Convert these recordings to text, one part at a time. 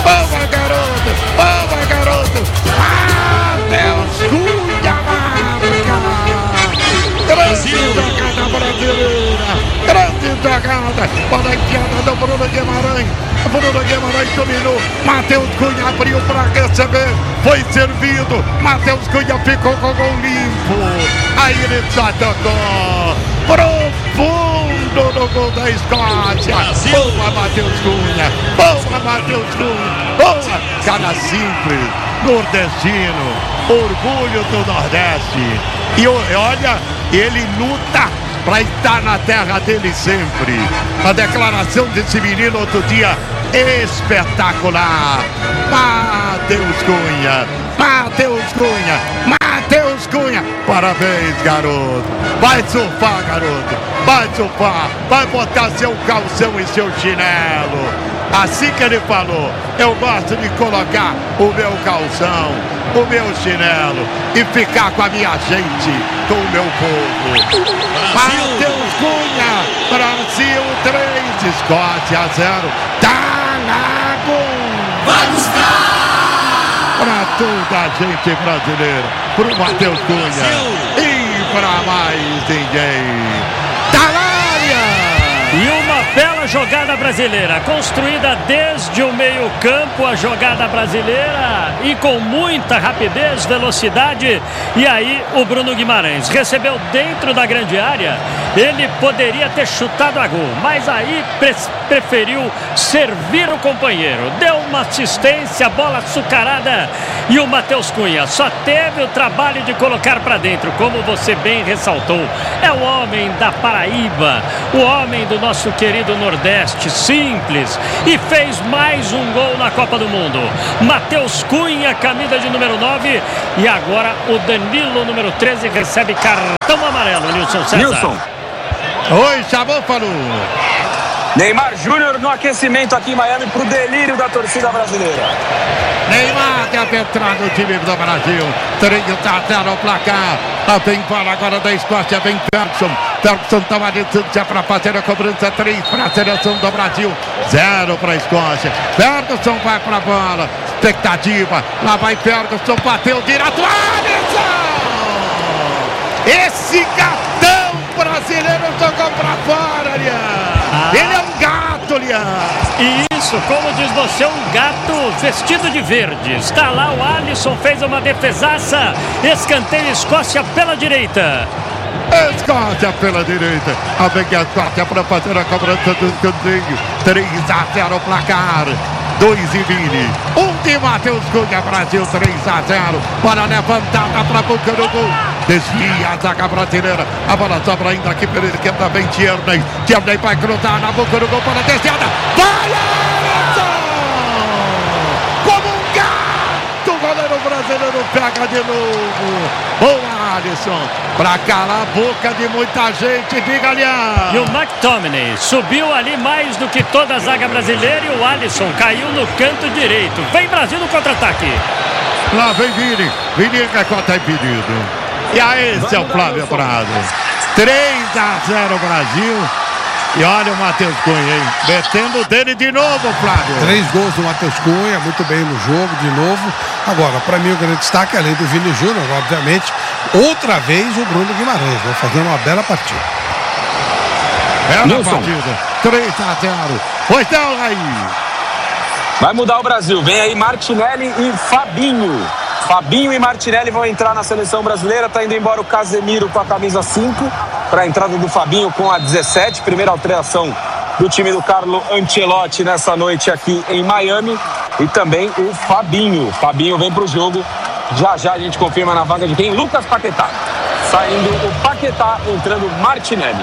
Boa, garoto! Boa, garoto! Matheus Cunha marca! Grande jogada brasileira! Grande jogada! Bola enfiada do Bruno Guimarães! Bruno Guimarães dominou! Matheus Cunha abriu para receber! Foi servido! Matheus Cunha ficou com o gol limpo! Aí ele já tocou! Profundo no gol da Escócia! Boa, Matheus Cunha! Boa, Matheus Cunha! Boa! Cara simples, nordestino, orgulho do Nordeste! E olha, ele luta para estar na terra dele sempre. A declaração desse menino outro dia, espetacular. Matheus Cunha, Matheus Cunha, Matheus Cunha. Parabéns, garoto. Vai surfar, garoto. Vai surfar. Vai botar seu calção e seu chinelo. Assim que ele falou, eu gosto de colocar o meu calção, o meu chinelo e ficar com a minha gente, com o meu povo. Matheus Cunha, Brasil 3, Escócia 0. Tá na gol! Vai buscar! Pra toda a gente brasileira, pro Matheus Cunha e pra mais ninguém. Tá na área! E uma bela jogada brasileira, construída desde o meio-campo, a jogada brasileira, e com muita rapidez, velocidade. E aí o Bruno Guimarães recebeu dentro da grande área. Ele poderia ter chutado a gol, mas aí preferiu servir o companheiro. Deu uma assistência, bola açucarada, e o Matheus Cunha só teve o trabalho de colocar para dentro, como você bem ressaltou. É o homem da Paraíba, o homem do nosso querido Nordeste, simples, e fez mais um gol na Copa do Mundo. Matheus Cunha, camisa de número 9, e agora o Danilo, número 13, recebe cartão amarelo. Nilson César. Nilson. Oi, chamou, falou. Neymar Júnior no aquecimento aqui em Miami pro delírio da torcida brasileira. Neymar deve entrar no time do Brasil. 3-0 o placar. Vem bola agora da Escócia, vem Ferguson. Ferguson estava à distância para fazer a cobrança. 3 para a seleção do Brasil, 0 para a Escócia. Ferguson vai para a bola. Expectativa. Lá vai Ferguson, bateu direto. Alisson! Esse gatão brasileiro jogou para fora, aliás. Ele é um gato, aliás. Isso, como diz você, um gato vestido de verde. Está lá o Alisson, fez uma defesaça. Escanteio, Escócia pela direita. Escócia pela direita. A vem a Escócia para fazer a cobrança do escanteio. 3-0 o placar. 2-20. De Matheus Cunha, Brasil 3-0. Bola levantada para a boca do gol. Desvia a zaga brasileira. A bola sobra ainda aqui pela esquerda. Vem Tierney. Tierney vai cruzar na boca do gol para a desciada. Vai, Alisson! Como um gato, o goleiro brasileiro pega de novo. Boa, Alisson. Para calar a boca de muita gente. Diga, aliás. E o McTominay subiu ali mais do que toda a zaga brasileira. E o Alisson caiu no canto direito. Vem Brasil no contra-ataque. Lá vem Vini. Vini está impedido. E aí, esse é o Flávio Prado. 3-0 Brasil. E olha o Matheus Cunha, hein? Metendo dele de novo, Flávio. 3 gols do Matheus Cunha, muito bem no jogo, de novo. Agora, para mim, o grande destaque, além do Vini Júnior, obviamente, outra vez o Bruno Guimarães, fazendo uma bela partida. Bela partida. 3-0. Pois não, aí. Vai mudar o Brasil. Vem aí Martinelli e Fabinho. Fabinho e Martinelli vão entrar na seleção brasileira. Tá indo embora o Casemiro com a camisa 5 para a entrada do Fabinho com a 17. Primeira alteração do time do Carlo Ancelotti nessa noite aqui em Miami. E também o Fabinho. Fabinho vem pro jogo. Já já a gente confirma na vaga de quem? Lucas Paquetá. Saindo o Paquetá, entrando Martinelli.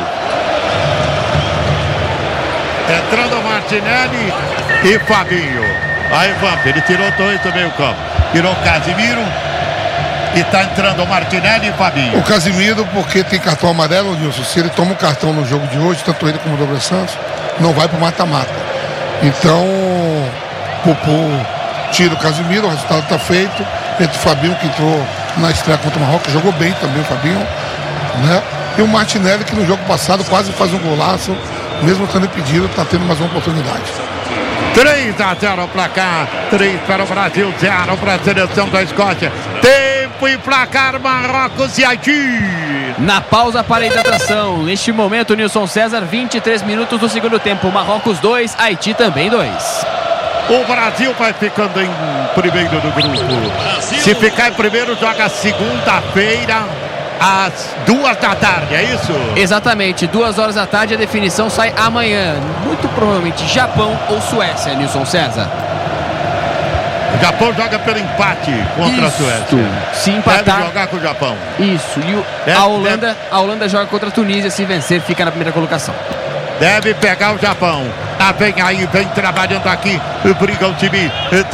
Entrando Martinelli e Fabinho. Aí, Vamp, ele tirou 2 do meio campo. Tirou o Casemiro e tá entrando o Martinelli e Fabinho. O Casemiro, porque tem cartão amarelo, Nilson. Se ele toma um cartão no jogo de hoje, tanto ele como o Douglas Santos, não vai pro mata-mata. Então, Popô tira o Casemiro, o resultado tá feito. Entra o Fabinho, que entrou na estreia contra o Marrocos, jogou bem também o Fabinho, né? E o Martinelli, que no jogo passado quase faz um golaço, mesmo estando impedido, tá tendo mais uma oportunidade. 3-0 o placar. 3 para o Brasil, 0 para a seleção da Escócia. Tempo e placar, Marrocos e Haiti. Na pausa para a hidratação. Neste momento, Nilson César, 23 minutos do segundo tempo. Marrocos 2, Haiti também 2. O Brasil vai ficando em primeiro do grupo. Se ficar em primeiro, joga segunda-feira às 2 da tarde, é isso? Exatamente, 2 horas da tarde. A definição sai amanhã. Muito provavelmente Japão ou Suécia, Nilson César. O Japão joga pelo empate contra a Suécia. Se empatar, deve jogar com o Japão. Isso. E a Holanda joga contra a Tunísia. Se vencer, fica na primeira colocação. Deve pegar o Japão. Vem aí, vem trabalhando aqui. Briga o time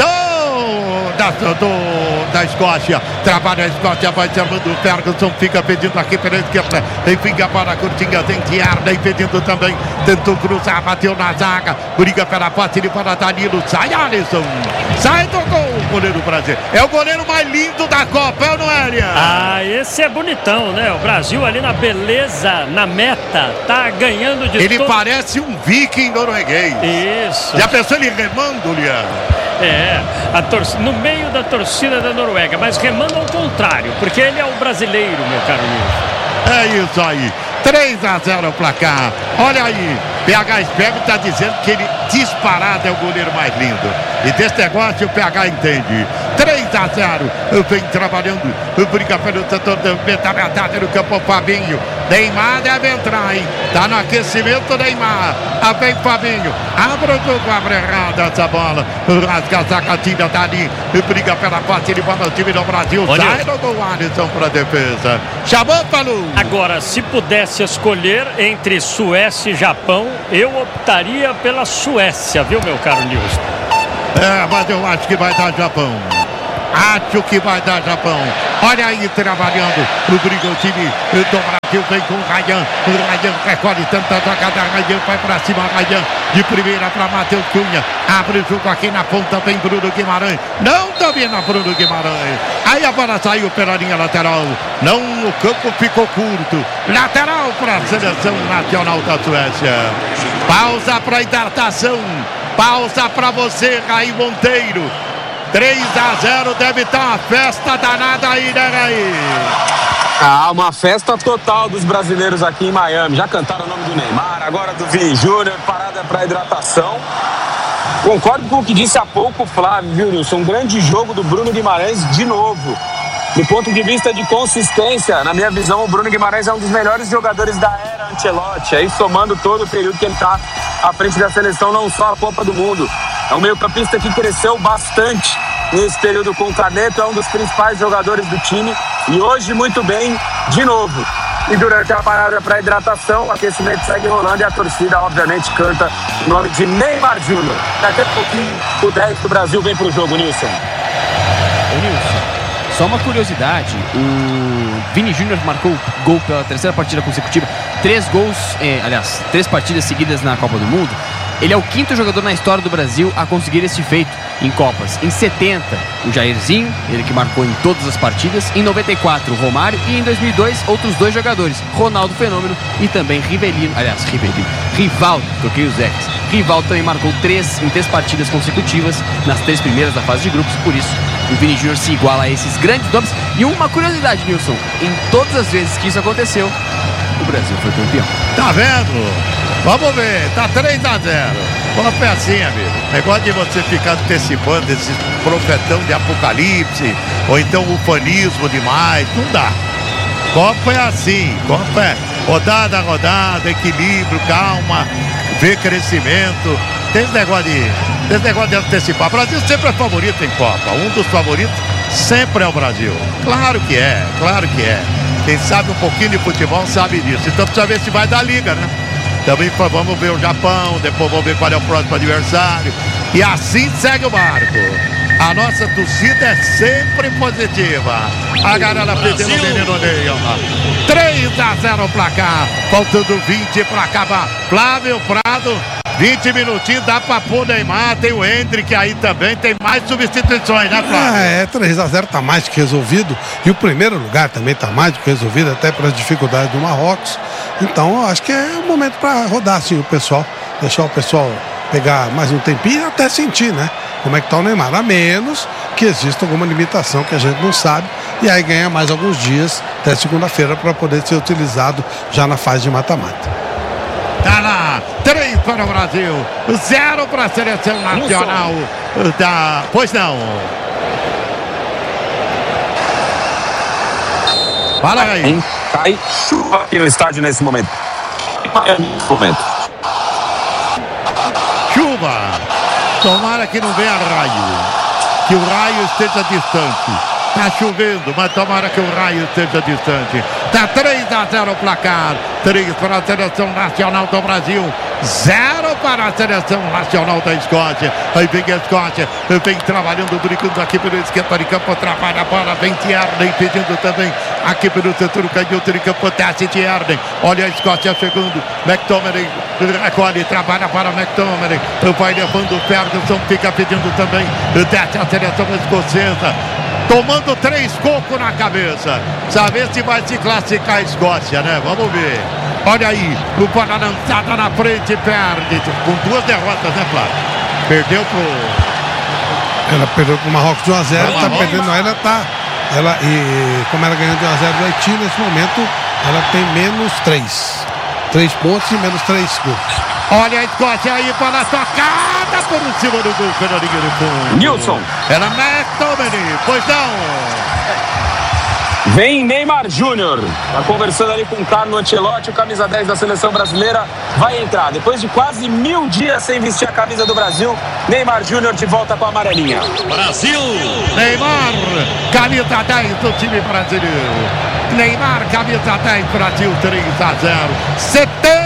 da Escócia. Trabalha a Escócia, vai chamando o Ferguson. Fica pedindo aqui pela esquerda. Enfim, para a curtinha. Tem Tierney pedindo também. Tentou cruzar, bateu na zaga. Briga pela posse, ele para Danilo. Sai, Alisson. Sai do gol, o goleiro brasileiro. É o goleiro mais lindo da Copa, é ou não é, Elian? Esse é bonitão, né? O Brasil ali na beleza, na meta, tá ganhando de Ele parece um viking norueguês. Isso. Já pensou ele remando, Elian? No meio da torcida da Noruega, mas remando ao contrário, porque ele é o brasileiro, meu caro Nilson. É isso aí. 3-0 o placar. Olha aí, PH Sperm está dizendo que ele disparado é o goleiro mais lindo. E desse negócio o PH entende. 3-0. Vem trabalhando. Briga pelo setor da metade do campo. Fabinho. Neymar deve entrar, hein? Tá no aquecimento, Neymar. Vem Fabinho. Abre o jogo, abre errada essa bola. Rasga a sacatina dali. Briga pela parte de bola do time do Brasil. Sai do gol, Alisson para a defesa. Chamou, Palu. Agora, se pudesse escolher entre Suécia e Japão, eu optaria pela Suécia, viu, meu caro Nilson? Mas eu acho que vai dar Japão. Acho que vai dar Japão. Olha aí, trabalhando. O briga o time do Brasil. Vem com o Ryan. O Ryan recolhe tanta jogada. Ryan vai pra cima. Ryan de primeira para Matheus Cunha. Abre o jogo aqui na ponta. Vem Bruno Guimarães. Não domina Bruno Guimarães. Aí a bola saiu pela linha lateral. Não, o campo ficou curto. Lateral para a seleção nacional da Suécia. Pausa para hidratação. Pausa para você, Raí Monteiro. 3-0, deve estar uma festa danada aí, né, Raí? Uma festa total dos brasileiros aqui em Miami. Já cantaram o nome do Neymar, agora do Vini Júnior, parada para hidratação. Concordo com o que disse há pouco o Flávio, viu, Nilson? Um grande jogo do Bruno Guimarães de novo. Do ponto de vista de consistência, na minha visão, o Bruno Guimarães é um dos melhores jogadores da era Ancelotti. Aí somando todo o período que ele está à frente da seleção, não só a Copa do Mundo. É um meio-campista que cresceu bastante nesse período com o Caneto, é um dos principais jogadores do time. E hoje, muito bem, de novo. E durante a parada para hidratação, o aquecimento segue rolando e a torcida, obviamente, canta o nome de Neymar Júnior. Daqui a pouquinho, o 10 do Brasil vem para o jogo, Nilson. Nilson, só uma curiosidade, o Vini Júnior marcou gol pela terceira partida consecutiva, 3 gols, 3 partidas seguidas na Copa do Mundo. Ele é o 5º jogador na história do Brasil a conseguir esse feito em Copas. Em 70, o Jairzinho, ele que marcou em todas as partidas. Em 94, o Romário. E em 2002, outros 2 jogadores, Ronaldo Fenômeno e também Rivaldo, toquei os R's. Rivaldo também marcou em 3 partidas consecutivas, nas 3 primeiras da fase de grupos. Por isso, o Vini Júnior se iguala a esses grandes nomes. E uma curiosidade, Nilson, em todas as vezes que isso aconteceu, o Brasil foi campeão. Tá vendo? Vamos ver, tá 3-0. Uma pecinha, amigo. Negócio de você ficar antecipando esse profetão de apocalipse, ou então ufanismo demais, não dá. Copa é assim, Copa é rodada a rodada, equilíbrio, calma, ver crescimento. Tem esse negócio de antecipar. O Brasil sempre é favorito em Copa. Um dos favoritos sempre é o Brasil. Claro que é, claro que é. Quem sabe um pouquinho de futebol sabe disso. Então precisa ver se vai dar liga, né? Também vamos ver o Japão, depois vamos ver qual é o próximo adversário. E assim segue o barco. A nossa torcida é sempre positiva. A galera pedindo o menino Neymar. 3-0 o placar. Faltando 20 para acabar. Flávio Prado, 20 minutinhos, dá pra pôr o Neymar. Tem o Hendrick aí também. Tem mais substituições, né, Flávio? 3-0 tá mais que resolvido. E o primeiro lugar também tá mais do que resolvido, até pelas dificuldades do Marrocos. Então, eu acho que é o momento para rodar assim o pessoal. Deixar o pessoal pegar mais um tempinho até sentir, né? Como é que tá o Neymar, a menos que exista alguma limitação que a gente não sabe, e aí ganha mais alguns dias até segunda-feira para poder ser utilizado já na fase de mata-mata. Tá lá, 3 para o Brasil, 0 para a seleção nacional da... Pois não. Fala aí. Cai chuva aqui no estádio nesse momento. Chuva. Tomara que não venha raio. Que o raio esteja distante. Tá chovendo, mas tomara que o raio esteja distante. Tá 3-0 o placar. 3 para a seleção nacional do Brasil, 0 para a seleção nacional da Escócia. Aí vem a Escócia, vem trabalhando, brincando aqui pelo esquerdo de campo, trabalha a bola, vem Tierney pedindo também aqui pelo setor canhoto de campo, desce Tierney. Olha a Escócia chegando, McTominay recolhe, trabalha para McTominay, vai levando o Ferguson, fica pedindo também, desce a seleção escocesa. Tomando 3 cocos na cabeça. Saber se vai se classificar a Escócia, né? Vamos ver. Olha aí, o bola lançada na frente, perde. Com 2 derrotas, né, Flávio? Perdeu pro... Ela perdeu pro Marrocos de 1-0, tá perdendo, ela e como ela ganhou de 1-0 do Haiti, nesse momento, ela tem menos 3. 3 pontos e menos 3 gols. Olha a Escócia aí, bola tocada por cima do gol, pela linha de fundo. Nilson. Ela McTominay, pois não. Vem Neymar Júnior, tá conversando ali com o Carlo Ancelotti, o camisa 10 da seleção brasileira, vai entrar. Depois de quase 1000 dias sem vestir a camisa do Brasil, Neymar Júnior de volta com a amarelinha. Brasil! Neymar, camisa 10 do time brasileiro. Neymar, camisa 10, Brasil 3-0.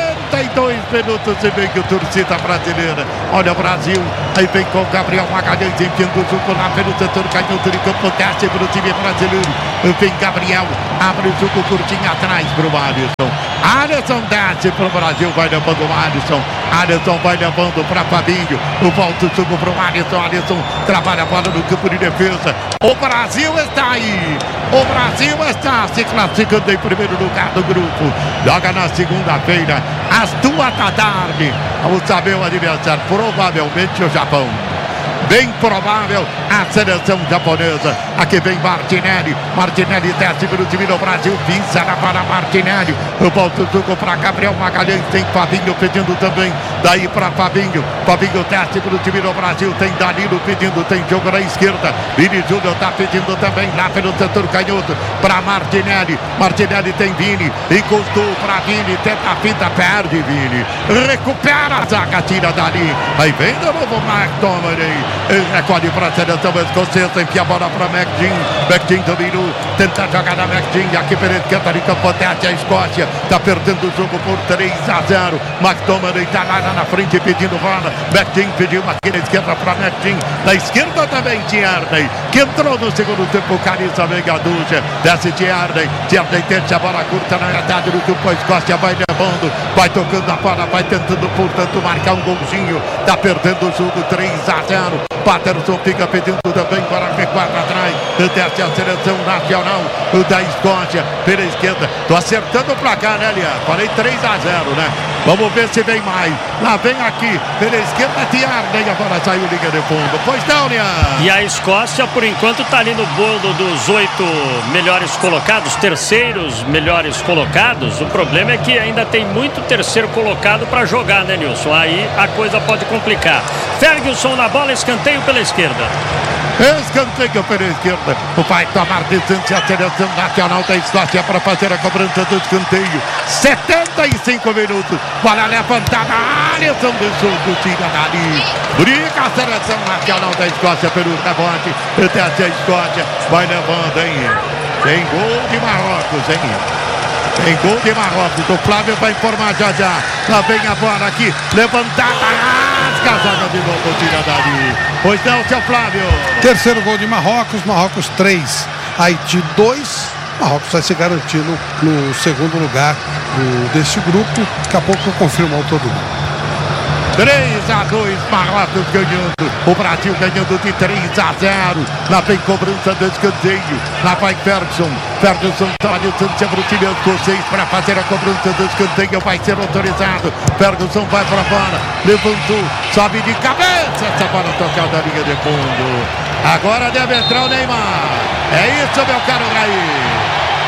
72 minutos e meio, torcida brasileira. Olha o Brasil, aí vem com o Gabriel Magalhães, enfiando o jogo lá pelo setor canhoto de campo, desce para o time brasileiro. Vem Gabriel, abre o jogo curtinho atrás para o Alisson. Alisson desce para o Brasil, vai levando o Alisson. Alisson vai levando para Fabinho. Volta o jogo para o Alisson. Alisson trabalha a bola no campo de defesa. O Brasil está aí. O Brasil está se classificando em primeiro lugar do grupo. Joga na segunda-feira, às 2 da tarde. Vamos saber o adversário. Provavelmente o Japão. Bem provável a seleção japonesa. Aqui vem Martinelli. Martinelli desce pelo time do Brasil. Pisa para Martinelli. Volta o jogo para Gabriel Magalhães. Tem Fabinho pedindo também. Daí para Fabinho. Fabinho desce pelo time do Brasil. Tem Danilo pedindo. Tem jogo na esquerda. Vini Júnior está pedindo também lá pelo setor canhoto para Martinelli. Martinelli tem Vini. Encostou para Vini. Tenta a fita. Perde Vini. Recupera a zaga. Tira dali. Aí vem de novo McTominay. Recolhe para a seleção escocesa, enfia a bola para McGinn. McGinn dominou, tenta jogar na McGinn. Aqui pela esquerda de campo, desce a Escócia. Está perdendo o jogo por 3-0. McTominay está lá na frente pedindo bola. McGinn pediu aqui na esquerda para McGinn. Na esquerda também Tierney, que entrou no segundo tempo. Carissa Vengaducha, desce Tierney. Tierney deixa a bola curta na metade do campo. A Escócia vai levando, vai tocando a bola, vai tentando, portanto, marcar um golzinho. Está perdendo o jogo 3-0. Patterson fica pedindo também para recuar para trás. Desce a seleção nacional da Escócia pela esquerda. Tô acertando o placar, né, Lian? Falei 3-0, né? Vamos ver se vem mais. Lá vem aqui pela esquerda Tierney. Agora saiu liga de fundo. Pois não, Lian? E a Escócia, por enquanto, está ali no bolo dos 8 melhores colocados, terceiros melhores colocados. O problema é que ainda tem muito terceiro colocado para jogar, né, Nilson? Aí a coisa pode complicar. Ferguson na bola, escanteio pela esquerda. Escanteio pela esquerda. Vai tomar distância a seleção nacional da Escócia para fazer a cobrança do escanteio. 75 minutos. Bola levantada. Alisson deixou o tira dali. Briga a seleção nacional da Escócia pelo rebote. Desce a Escócia. Vai levando, hein? Tem gol de Marrocos, hein? Tem gol de Marrocos. O Flávio vai informar já já. Lá vem a bola aqui. Levantada. Casaca de novo, tira dali. Pois não, seu Flávio. Terceiro gol de Marrocos. Marrocos 3, Haiti 2. Marrocos vai se garantir no segundo lugar desse grupo. Daqui a pouco eu confirmo ao todo mundo. 3-2, Marrocos ganhando. O Brasil ganhando de 3-0. Lá vem cobrança do escanteio. Lá vai Ferguson. Ferguson trabalha o Santos para o time escocês para fazer a cobrança do escanteio. Vai ser autorizado. Ferguson vai para fora. Levantou. Sobe de cabeça. Essa bola tocada na linha de fundo. Agora deve entrar o Neymar. É isso, meu caro Raí.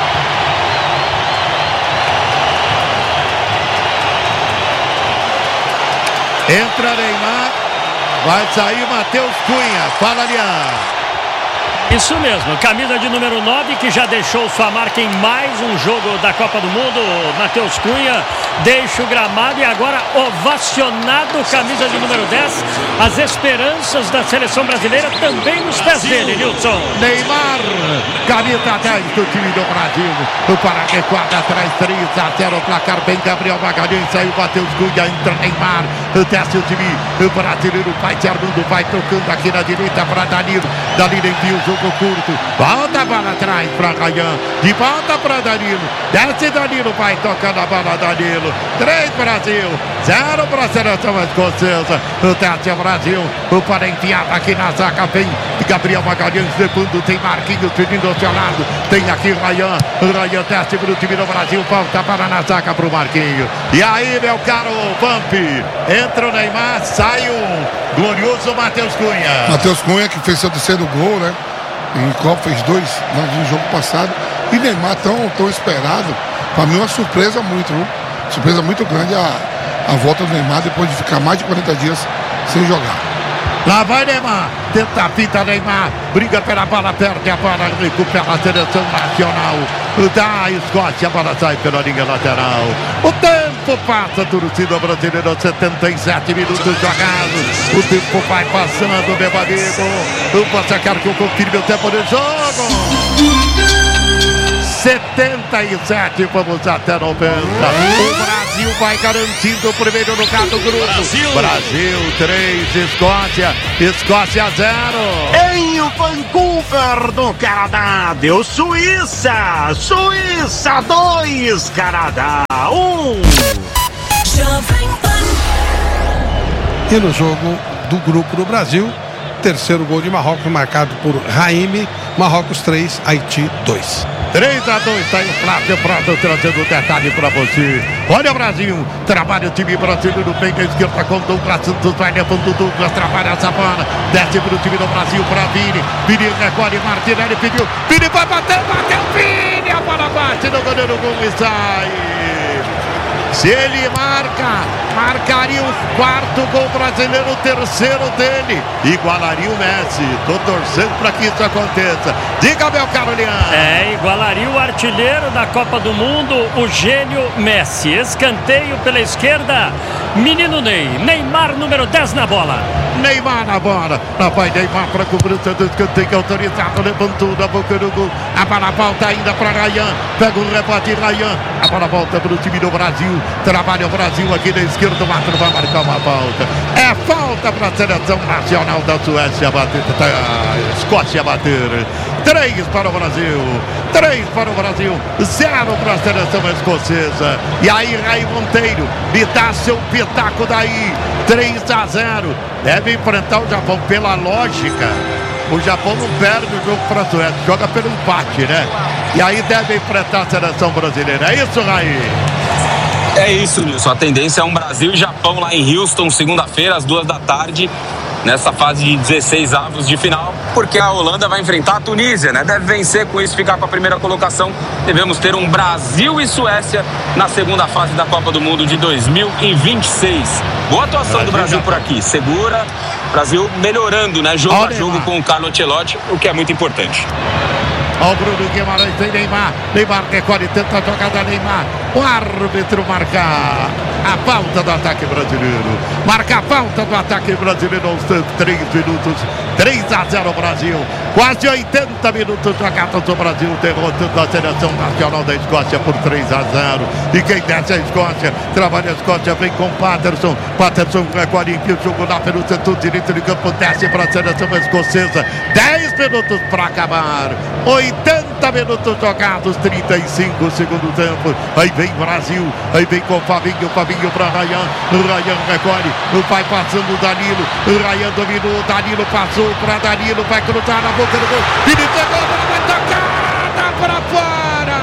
Entra Neymar, vai sair Matheus Cunha, fala Lian. Isso mesmo, camisa de número 9 que já deixou sua marca em mais um jogo da Copa do Mundo. Matheus Cunha deixa o gramado e agora ovacionado, camisa de número 10. As esperanças da seleção brasileira também nos pés dele, Nilson. Neymar, camisa 10 do time do Brasil. O Paraguai 4 atrás, 3-0, placar bem, Gabriel Magalhães, saiu Matheus Cunha, entra Neymar, desce o time brasileiro, vai se armando, vai tocando aqui na direita para Danilo. Danilo envia o jogo curto, volta a bola atrás para Rayan, de volta para Danilo, desce Danilo, vai tocando a bola Danilo, 3 Brasil, 0 para a seleção escocesa, o desce Brasil, o para enfiado aqui na zaga, vem Gabriel Magalhães, de fundo, tem Marquinhos pedindo ao seu lado, tem aqui Rayan, Rayan desce para o time do Brasil, volta para na zaga para o Marquinhos, e aí meu caro Vamp, entra o Neymar, sai o glorioso Matheus Cunha. Matheus Cunha que fez seu terceiro gol, né? Em Copa fez 2 no jogo passado. E Neymar tão esperado. Para mim uma surpresa muito, viu? Surpresa muito grande a volta do Neymar depois de ficar mais de 40 dias sem jogar. Lá vai Neymar, tenta a fita Neymar, briga pela bola, perde a bola, recupera a seleção nacional da Escócia, a bola sai pela linha lateral. O tempo passa, torcida brasileira, 77 minutos jogados. O tempo vai passando, meu amigo. Você quer que eu confirme o tempo do jogo? 77, vamos até 90. O Brasil vai garantindo o primeiro lugar do grupo. Brasil 3, Escócia 0. Em Vancouver, no Canadá, deu Suíça 2, Canadá 1. E no jogo do grupo do Brasil, terceiro gol de Marrocos marcado por Raime, Marrocos 3, Haiti 2. 3-2, tá aí o Flávio Prado trazendo o detalhe pra você. Olha o Brasil, trabalha o time brasileiro bem da esquerda com Douglas Santos, vai levando o Douglas, trabalha essa bola, desce pro time do Brasil pra Vini, Vini recolhe, Martinelli pediu, Vini vai bater, bateu, Vini, a bola bate no goleiro Gol e sai. Se ele marcaria o quarto gol brasileiro, o terceiro dele, igualaria o Messi. Tô torcendo para que isso aconteça. Diga, meu caro Lian. Igualaria o artilheiro da Copa do Mundo, o gênio Messi. Escanteio pela esquerda, menino Ney. Neymar, número 10 na bola. Neymar na bola. Lá vai Neymar para a cobrança do escanteio autorizado. Levantou da boca do gol. A bola volta ainda para Rayan. Pega o rebote Rayan. A bola volta para o time do Brasil. Trabalha o Brasil aqui na esquerda. O Márcio vai marcar uma falta. É falta para a seleção nacional da Suécia bater. Escócia bater. 3 para o Brasil. 3 para o Brasil. 0 para a seleção escocesa. E aí, Raí Monteiro, me dá seu pitaco daí. 3-0. Deve enfrentar o Japão pela lógica. O Japão não perde o jogo para a Suécia. Joga pelo empate, né? E aí deve enfrentar a seleção brasileira. É isso, Raí? É isso, Nilson. A tendência é um Brasil e Japão lá em Houston, segunda-feira, às 2h, nessa fase de 16 avos de final, porque a Holanda vai enfrentar a Tunísia, né? Deve vencer, com isso ficar com a primeira colocação. Devemos ter um Brasil e Suécia na segunda fase da Copa do Mundo de 2026. Boa atuação do Brasil por aqui, segura. Brasil melhorando, né? Jogo a jogo com o Carlo Ancelotti, o que é muito importante. Olha o Bruno Guimarães, tem Neymar. Neymar recolhe, tenta a jogada Neymar. O árbitro marca a falta do ataque brasileiro. Marca a falta do ataque brasileiro aos 3 minutos. 3-0 Brasil. Quase 80 minutos jogados do Brasil, derrotando a seleção nacional da Escócia por 3-0. E quem desce a Escócia, trabalha a Escócia, vem com Patterson. Patterson recolhe, enfia o jogo lá pelo setor direito de campo, desce para a seleção escocesa. 10 minutos para acabar. 80 minutos jogados, 35 segundo tempo. Aí vem Brasil, aí vem com o Fabinho Marquinhos para Ryan. Ryan recolhe, vai passando o Danilo. Ryan dominou, Danilo passou para Danilo, vai cruzar na boca do gol. Vini pegou, vai tocar para fora.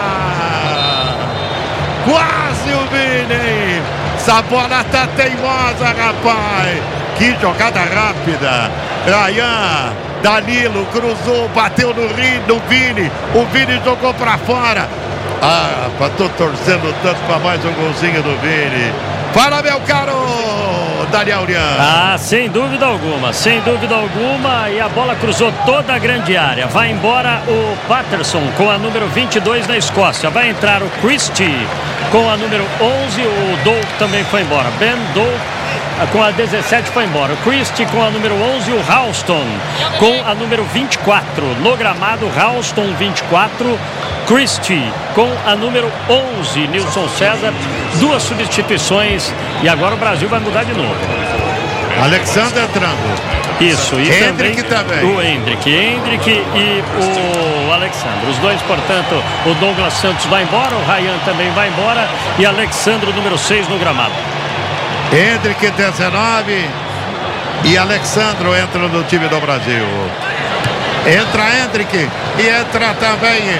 Quase o Vini. Essa bola tá teimosa, rapaz. Que jogada rápida. Ryan, Danilo cruzou, bateu no Vini. O Vini jogou para fora. Ah, tô torcendo tanto para mais um golzinho do Vini. Fala, meu caro Daniel Urian. Ah, sem dúvida alguma, sem dúvida alguma. E a bola cruzou toda a grande área. Vai embora o Patterson com a número 22 na Escócia. Vai entrar o Christie com a número 11. O Doak também foi embora. Ben Doak com a 17 foi embora. O Christie com a número 11. O Ralston com a número 24. No gramado, Ralston 24. Christie com a número 11. Nilson César, 2 substituições. E agora o Brasil vai mudar de novo. Alexandre entrando. Isso, e Hendrick também. O Hendrick e o Alexandre. Os dois, portanto, o Douglas Santos vai embora, o Ryan também vai embora. E Alexandre, número 6 no gramado. Hendrick 19 e Alexandre entra no time do Brasil. Entra Hendrick e entra também.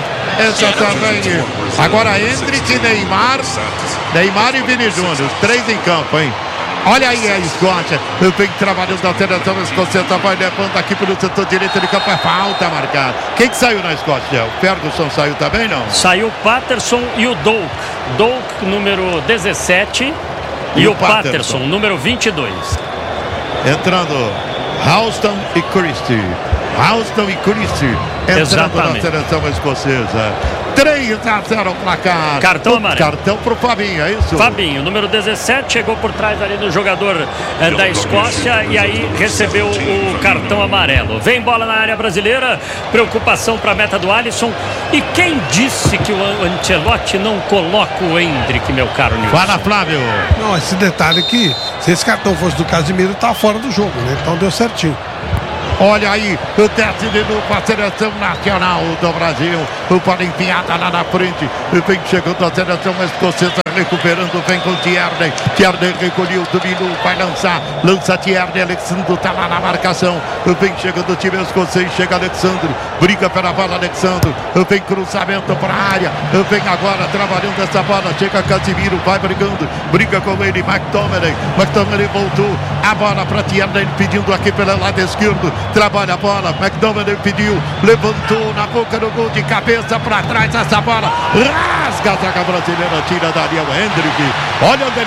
Agora Hendrick, Neymar e Vini Júnior, os 3 em campo, hein? Olha aí a Escócia, vem trabalhando da seleção escocesa, vai levando aqui pelo setor direito de campo, é falta marcada. Quem que saiu na Escócia? O Ferguson saiu também, não? Saiu o Patterson e o Doak. Doak, número 17, e o Patterson, número 22. Entrando Ralston e Christie. Entrando Exatamente. na seleção escocesa. 3-0 o placar. Cartão amarelo. Cartão pro Fabinho, é isso? Fabinho, número 17, chegou por trás ali do jogador da Escócia e aí recebeu o cartão amarelo. Vem bola na área brasileira, preocupação para a meta do Alisson. E quem disse que o Ancelotti não coloca o Hendrick, meu caro Nilson? Fala, Flávio. Não, esse detalhe aqui, se esse cartão fosse do Casimiro, tá fora do jogo, né? Então deu certinho. Olha aí, o desce de novo a seleção nacional do Brasil. O bola enfiada lá na frente. Vem chegando a seleção escocesa, recuperando, vem com Tierney. Tierney recolheu, dominou, vai lançar. Lança Tierney, Alexandre tá lá na marcação. Vem chegando o time escocês, chega Alexandre. Briga pela bola, Alexandre. Vem cruzamento para a área. Vem agora trabalhando essa bola. Chega Casimiro, vai brigando. Briga com ele, McTominay voltou. A bola para Tierney, pedindo aqui pelo lado esquerdo. Trabalha a bola, McDonald pediu, levantou na boca do gol de cabeça para trás, essa bola rasga a zaga brasileira, tira Daniel Hendrick. Olha onde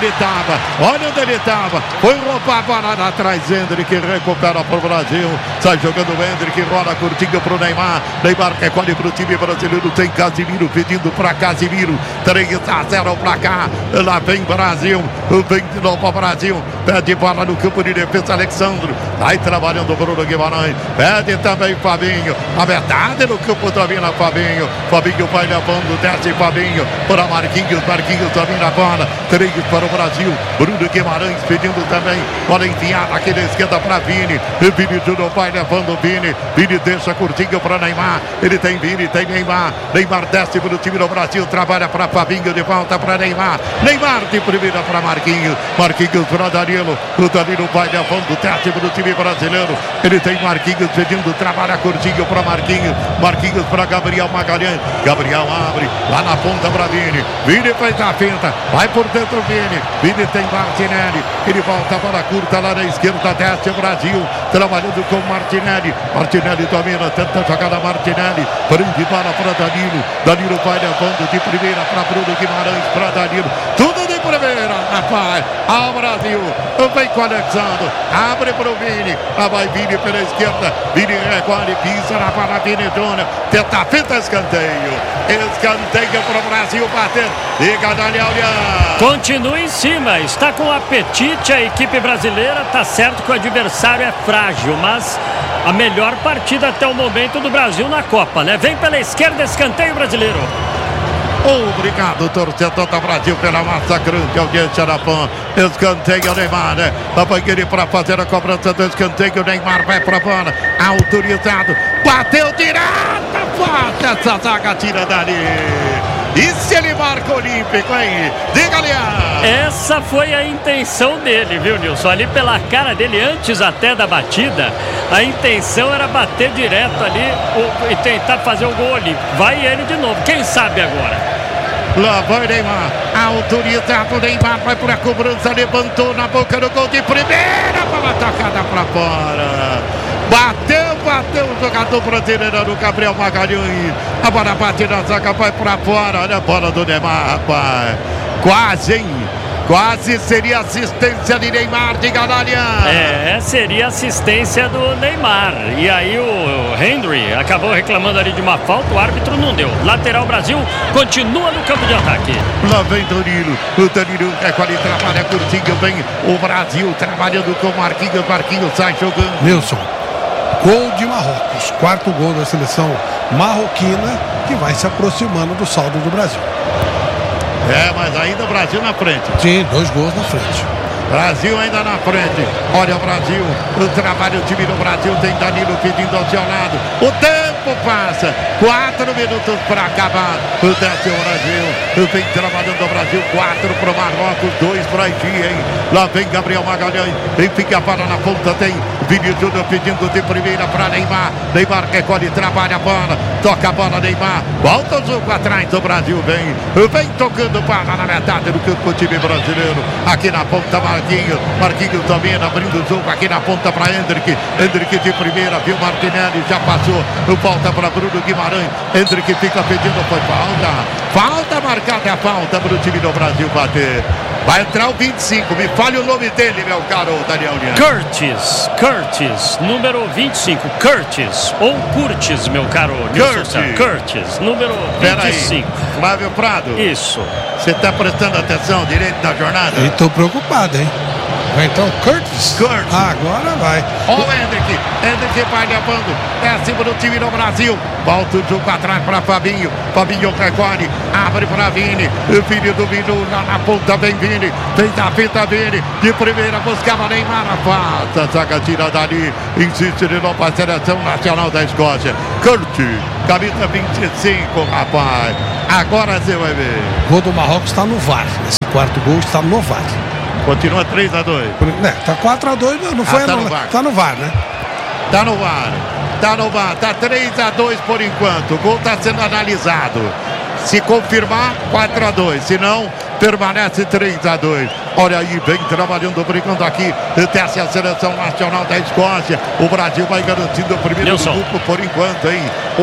ele estava, foi roubar a bola lá atrás, Hendrick recupera para o Brasil, sai jogando o Hendrick, rola curtinho para o Neymar recolhe para o time brasileiro, tem Casimiro pedindo para Casimiro, 3-0 o placar, lá vem Brasil, vem de novo o Brasil, pede bola no campo de defesa, Alexandre, vai trabalhando o Bruno Guimarães. Pede também Fabinho. A metade no campo domina Fabinho. Fabinho vai levando, desce Fabinho para Marquinhos. Marquinhos domina a bola. 3 para o Brasil. Bruno Guimarães pedindo também. Bola enfiada aqui na esquerda para Vini. Vini Júnior vai levando o Vini. Vini deixa curtinho para Neymar. Ele tem Vini, tem Neymar. Neymar desce para o time do Brasil. Trabalha para Fabinho, de volta para Neymar. Neymar de primeira para Marquinhos. Marquinhos para Danilo. O Danilo vai levando, desce para o time brasileiro. Ele tem Marquinhos pedindo, trabalha curtinho para Marquinhos. Marquinhos para Gabriel Magalhães. Gabriel abre lá na ponta para Vini. Vini fez a finta, vai por dentro Vini. Vini tem Martinelli. Ele volta a bola curta lá na esquerda, desce o Brasil. Trabalhando com Martinelli. Martinelli domina, tenta jogar na Martinelli. Prende bola para Danilo. Danilo vai levando de primeira para Bruno Guimarães, para Danilo. Tudo de primeira, rapaz. Ao Brasil. Vem com o Alexandre. Abre para o Vini. Lá vai Vini pela esquerda. Vini recolhe, pisa na bola, Vini Júnior. Tenta a fita, escanteio. Escanteio para o Brasil bater. Liga Daniel Lian. Continua em cima, está com apetite a equipe brasileira. Tá certo que o adversário é frágil, mas a melhor partida até o momento do Brasil na Copa, né? Vem pela esquerda, escanteio brasileiro. Obrigado, torcedor do Brasil, pela massacrante audiência da PAN. Escanteio Neymar, né? Bangueira para fazer a cobrança do escanteio. Neymar vai para a bola, autorizado, bateu direto, forte essa zaga, tira dali. E se ele marca olímpico, hein? Diga, Aliás. Essa foi a intenção dele, viu, Nilson? Ali pela cara dele, antes até da batida, a intenção era bater direto ali e tentar fazer o gol olímpico. Vai ele de novo, quem sabe agora? Lá vai Neymar, autorizado Neymar, vai para a cobrança, levantou na boca do gol de primeira, bola tocada para fora. Bateu o jogador brasileiro no Gabriel Magalhães. A bola bate na zaga, vai para fora. Olha a bola do Neymar, rapaz. Quase, hein? Quase seria assistência de Neymar, de Galária. Seria assistência do Neymar. E aí o Henry acabou reclamando ali de uma falta, o árbitro não deu. Lateral Brasil, continua no campo de ataque. Lá vem Danilo. O Danilo é quando ele trabalha curtinho, vem o Brasil trabalhando com Marquinhos. Marquinhos sai jogando. Nilson, gol de Marrocos. Quarto gol da seleção marroquina, que vai se aproximando do saldo do Brasil. Mas ainda o Brasil na frente. Sim, 2 gols na frente. Brasil ainda na frente. Olha o Brasil. O trabalho, o time do Brasil tem Danilo pedindo ao seu lado. O tempo passa. 4 minutos para acabar. O décimo Brasil. Vem trabalhando o Brasil. 4 para o Marrocos, 2 para Haiti, hein? Lá vem Gabriel Magalhães. Fica a bola na ponta. Tem Vini Júnior pedindo de primeira para Neymar. Neymar recolhe, trabalha a bola. Toca a bola, Neymar. Volta o jogo atrás do Brasil. Vem tocando bola na metade do campo, o time brasileiro. Aqui na ponta, Marquinhos domina, abrindo o jogo aqui na ponta para Hendrick. Hendrick de primeira, viu Martinelli, já passou. Volta para Bruno Guimarães. Hendrick fica pedindo, foi falta marcada, a falta para o time do Brasil bater. Vai entrar o 25, me fale o nome dele, meu caro Daniel Lian. Curtis, número 25, Curtis, ou Curtis, meu caro Curtis, número 25. Peraí, Flávio Prado. Isso. Você está prestando atenção direito na jornada? Estou preocupado, hein? Vai então Curtis? Agora vai. Ó o Hendrick. Hendrick vai levando. É acima do time do Brasil. Volta o jogo atrás para Fabinho. Fabinho recolhe. Abre para Vini. O filho do Vini lá na ponta. Vem Vini. Fez a fita Vini. De primeira buscava Neymar. Afasta. Zaga tira dali. Insiste de novo para a seleção nacional da Escócia. Curtis. Camisa 25, rapaz. Agora você vai ver. O gol do Marrocos está no VAR. Esse quarto gol está no VAR. Continua 3-2. Tá 4-2, não foi no VAR. Tá no VAR, né? Tá no VAR. Tá 3-2 por enquanto. O gol está sendo analisado. Se confirmar, 4-2. Se não, permanece 3-2. Olha aí, vem trabalhando, brigando aqui. Desce a seleção nacional da Escócia. O Brasil vai garantindo o primeiro grupo por enquanto, hein?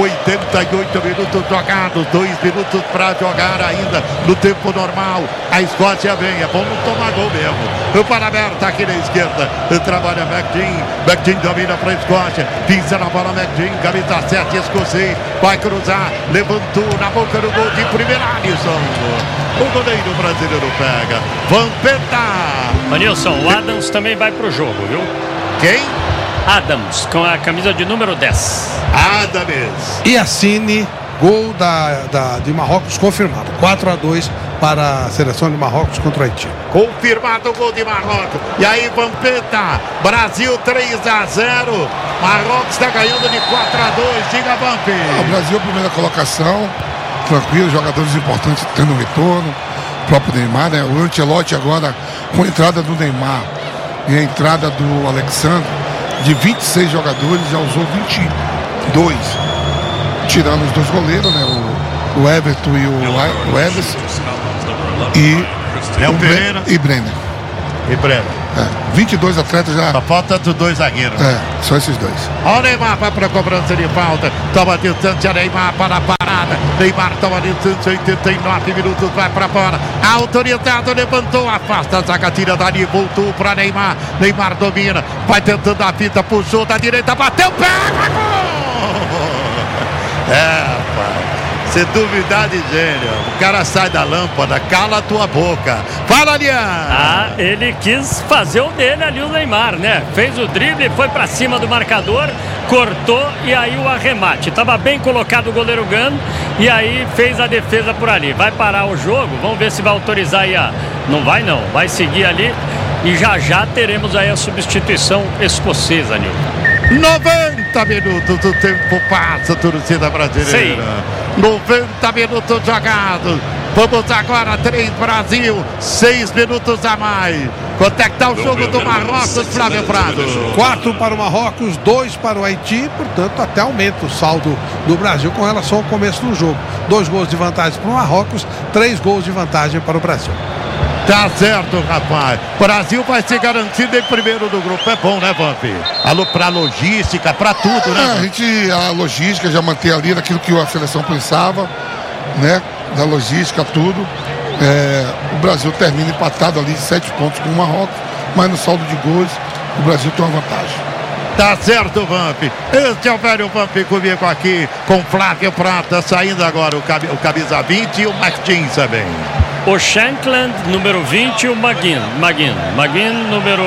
88 minutos jogados, 2 minutos para jogar ainda no tempo normal. A Escócia vem, é bom não tomar gol mesmo. O para aberta aqui na esquerda. Trabalha McGinn. McGinn domina para a Escócia. Pisa na bola McGinn, camisa 7 escocês. Vai cruzar, levantou na boca do gol de primeira, Alisson. O goleiro brasileiro pega. Vampeta. Nilson, o Adams também vai pro jogo, viu? Quem? Adams, com a camisa de número 10. Adams. E Yassine, gol de Marrocos confirmado. 4-2 para a seleção de Marrocos contra o Haiti. Confirmado o gol de Marrocos. E aí, Vampeta. Brasil 3-0. Marrocos está ganhando de 4-2. Diga, Vamp. O Brasil, primeira colocação. Tranquilo, jogadores importantes tendo retorno. O próprio Neymar, né? O Ancelotti agora, com a entrada do Neymar e a entrada do Alexandre, de 26 jogadores, já usou 22. Tirando os 2 goleiros, né? O Everton e o Everson. E Léo Pereira e Brenner. 22 atletas já. Só falta dos 2 zagueiros. Só esses 2. Olha o Neymar, vai para a cobrança de falta. Toma distância, Neymar para a parada. Neymar toma distância, 89 minutos, vai para fora. Autorizado, levantou, afasta a zaga, tira dali, voltou para Neymar. Neymar domina, vai tentando a fita, puxou da direita, bateu, pega, gol! Rapaz. Se duvidar de gênio, o cara sai da lâmpada, cala a tua boca. Fala, Lian! Ele quis fazer o dele ali, o Neymar, né? Fez o drible, foi pra cima do marcador, cortou e aí o arremate. Tava bem colocado o goleiro Gano e aí fez a defesa por ali. Vai parar o jogo, vamos ver se vai autorizar aí Não vai, vai seguir ali e já teremos aí a substituição escocesa, Nilton. 90 minutos, o tempo passa, torcida brasileira. 90 minutos jogados. Vamos agora, 3 Brasil, 6 minutos a mais. Quanto é que tá o jogo do Marrocos, Flávio Prado? 4 para o Marrocos, 2 para o Haiti, portanto até aumenta o saldo do Brasil com relação ao começo do jogo. 2 gols de vantagem para o Marrocos, 3 gols de vantagem para o Brasil. Tá certo, rapaz. Brasil vai ser garantido em primeiro do grupo. É bom, né, Vamp? Alô, pra logística, pra tudo, né? A logística já mantém ali naquilo que a seleção pensava, né? Da logística, tudo. O Brasil termina empatado ali 7 pontos com o Marrocos, mas no saldo de gols o Brasil tem uma vantagem. Tá certo, Vamp. Este é o velho Vamp comigo aqui, com Flávio Prata, saindo agora o camisa 20 e o Martins também. O Shankland, número 20, e o Maguin, número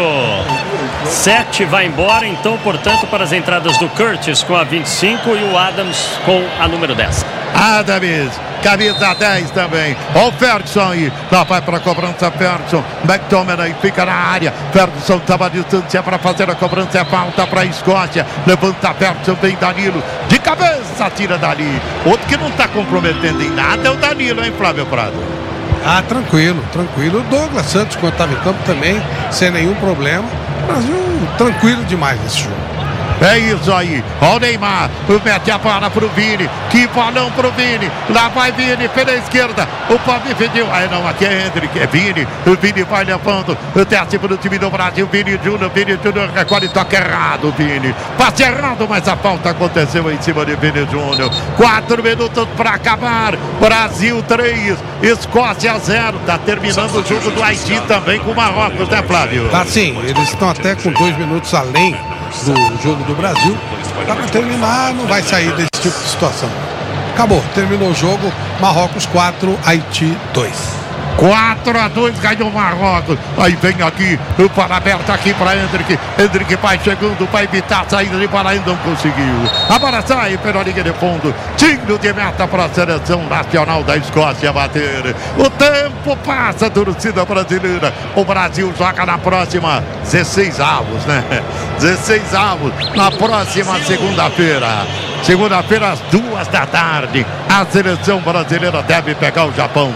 7, vai embora. Então, portanto, para as entradas do Curtis com a 25 e o Adams com a número 10. Adams, camisa 10 também. Ó o Ferguson aí, lá vai para a cobrança Ferguson. McTominay fica na área. Ferguson estava à distância para fazer a cobrança. É falta para a Escócia. Levanta Ferguson, vem Danilo. De cabeça, tira dali. Outro que não está comprometendo em nada é o Danilo, hein, Flávio Prado? Tranquilo. O Douglas Santos, quando estava em campo também, sem nenhum problema. Brasil tranquilo demais nesse jogo. É isso aí, ó o Neymar, mete a bola pro Vini, que bolão pro Vini, lá vai Vini, pela esquerda, o Pavi pediu, não, aqui é Hendrick, é Vini, o Vini vai levando, desce pro time do Brasil, Vini Júnior recolhe, toca errado, Vini, passe errado, mas a falta aconteceu em cima de Vini Júnior. 4 minutos para acabar, Brasil 3, Escócia 0, tá terminando o jogo do Haiti também com o Marrocos, né, Flávio? Tá sim, eles estão até com 2 minutos além do jogo do Brasil. Para terminar, não vai sair desse tipo de situação. Acabou, terminou o jogo. Marrocos 4, Haiti 2. 4-2, ganhou o Marrocos. Aí vem aqui, o para aberto aqui para Hendrick. Hendrick vai chegando, vai evitar a saída de bola, ainda não conseguiu. A bola sai pela linha de fundo. Tiro de meta para a seleção nacional da Escócia bater. O tempo passa, torcida brasileira. O Brasil joga na próxima 16 avos, né? 16 avos na próxima segunda-feira. Segunda-feira, às 2 da tarde. A seleção brasileira deve pegar o Japão.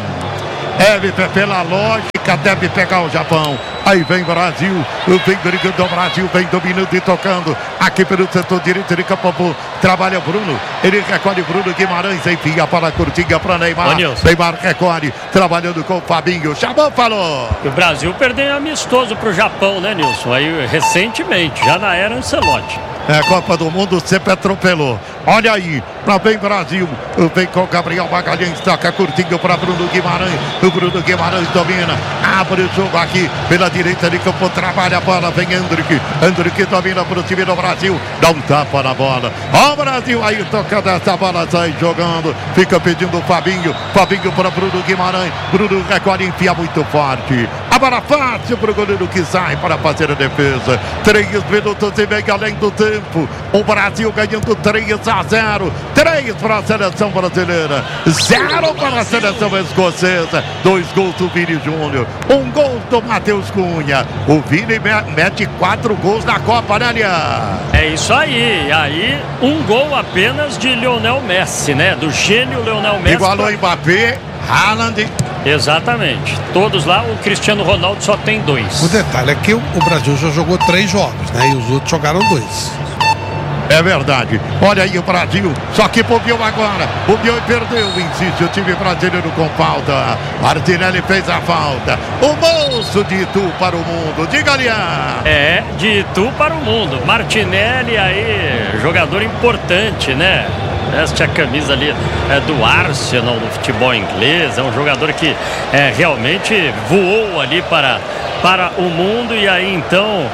Pela lógica, deve pegar o Japão. Aí vem Brasil, vem brigando o Brasil, vem dominando e tocando aqui pelo setor direito de campo. Trabalha Bruno, ele recolhe Bruno Guimarães, enfia para a curtinha para Neymar. Neymar recolhe, trabalhando com o Fabinho. Chamou, falou. O Brasil perdeu amistoso para o Japão, né, Nilson? Aí recentemente, já na era Ancelotti. Copa do Mundo sempre atropelou. Olha aí, lá vem Brasil. Vem com Gabriel Magalhães, toca curtinho para Bruno Guimarães. O Bruno Guimarães domina, abre o jogo aqui pela direita de campo, trabalha a bola, vem Hendrick. Hendrick domina para o time do Brasil, dá um tapa na bola. Ó o Brasil aí tocando essa bola, sai jogando, fica pedindo o Fabinho. Fabinho para Bruno Guimarães. Bruno recolhe, enfia muito forte. A bola fácil para o goleiro que sai para fazer a defesa. 3 minutos e meio além do tempo. O Brasil ganhando 3-0. 3 para a seleção brasileira, 0 para a seleção escocesa. 2 gols do Vini Júnior, 1 gol do Matheus Cunha. O Vini mete 4 gols na Copa, né, Lian? É isso aí. Aí 1 gol apenas de Lionel Messi, né? Do gênio Lionel Messi. Igualou Mbappé, Haaland. Exatamente. Todos lá, o Cristiano Ronaldo só tem 2. O detalhe é que o Brasil já jogou 3 jogos, né? E os outros jogaram 2. É verdade. Olha aí o Brasil. Só que bobeou agora. Bobeou e perdeu. Insiste o time brasileiro com falta. Martinelli fez a falta. O moço de Itu para o mundo. Diga, Lian. De Itu para o mundo. Martinelli aí, jogador importante, né? Veste a camisa ali do Arsenal no futebol inglês. É um jogador que realmente voou ali para o mundo. E aí então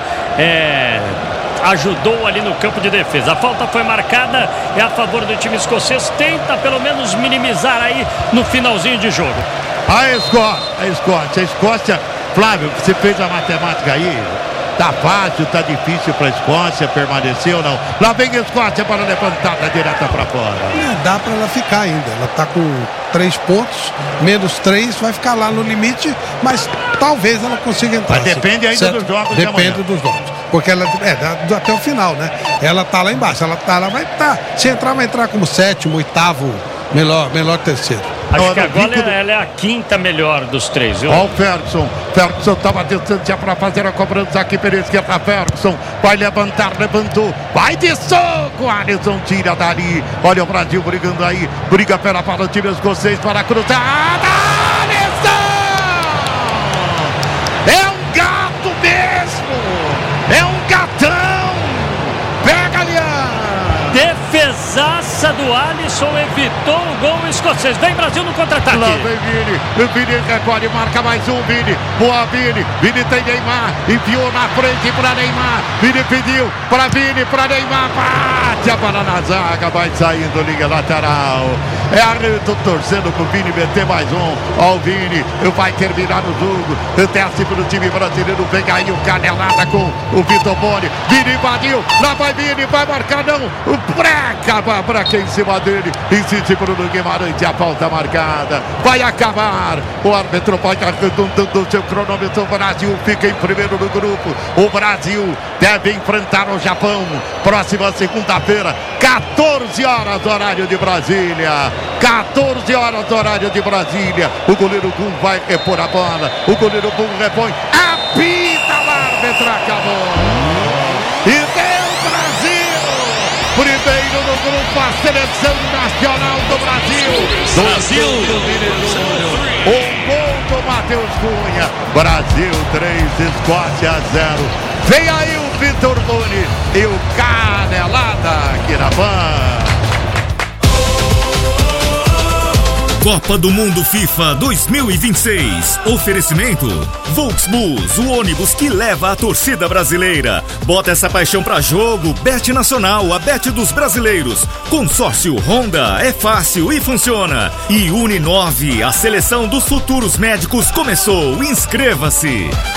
ajudou ali no campo de defesa. A falta foi marcada, é a favor do time escocês. Tenta pelo menos minimizar aí no finalzinho de jogo. A Escócia, Flávio, você fez a matemática aí. Tá fácil, tá difícil para a Escócia permanecer ou não? Lá vem a Escócia para levantar da direta para fora. Dá para ela ficar ainda. Ela tá com 3 pontos, menos 3, vai ficar lá no limite, mas talvez ela consiga entrar. Mas depende ainda dos jogos. Depende dos jogos. porque ela até o final, né? Ela tá lá embaixo, ela vai estar. Se entrar, vai entrar como 7º, 8º, melhor terceiro. Acho que agora ela é a 5ª melhor dos 3, viu? Ó o Ferguson estava distante para fazer a cobrança aqui pela esquerda. Ferguson vai levantar, levantou, vai de soco, Alisson tira dali. Olha o Brasil brigando aí, briga pela para o time escocês para a cruzada. Alisson! É um gato mesmo! É um gatão! Pega ali! Defesaça do Alisson, evitou o gol escocês. Vem Brasil no contra-ataque. Lá vem Vini. O Vini recolhe, marca mais um. Vini. Boa Vini. Vini tem Neymar. Enfiou na frente para Neymar. Vini pediu para Vini, para Neymar. Bate a bola na zaga. Vai saindo, liga lateral. É Ayrton torcendo pro Vini meter mais um. Ó o Vini. Vai terminar o jogo. Desce pro time brasileiro. Vem aí o Canelada com o Vitor Boni. Vini invadiu. Lá vai Vini. Vai marcar não. O Breca para quem em cima dele. Insiste Bruno Guimarães. A falta marcada. Vai acabar. O árbitro vai arredondando o seu cronômetro. O Brasil fica em primeiro no grupo. O Brasil deve enfrentar o Japão. Próxima segunda-feira, 14 horas, horário de Brasília. 14 horas, horário de Brasília. O goleiro Gum vai repor a bola. O goleiro Gum repõe. Apita o árbitro. Acabou. E deu Brasil. Primeiro no grupo, a seleção nacional do Brasil. Brasil. O gol do Matheus Cunha. Brasil 3, Escócia 0. Vem aí o Vitor Boni e o Canelada aqui na Pan. Copa do Mundo FIFA 2026. Oferecimento Volksbus, o ônibus que leva a torcida brasileira. Bota essa paixão pra jogo. Bet Nacional, a bet dos brasileiros. Consórcio Honda, é fácil e funciona. E Uninove, a seleção dos futuros médicos começou. Inscreva-se.